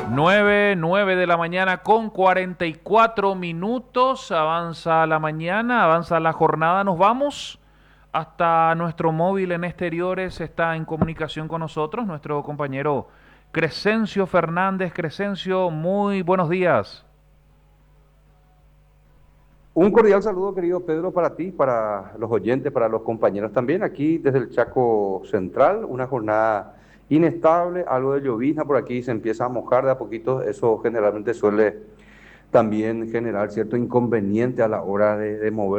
9 de la mañana con 44 minutos. Avanza la mañana, avanza la jornada. Nos vamos hasta nuestro móvil en exteriores. Está en comunicación con nosotros nuestro compañero Crescencio Fernández. Crescencio, muy buenos días. Un cordial saludo, querido Pedro, para ti, para los oyentes, para los compañeros también. Aquí desde el Chaco Central, una jornada inestable, algo de llovizna por aquí, se empieza a mojar de a poquito. Eso generalmente suele también generar cierto inconveniente a la hora de mover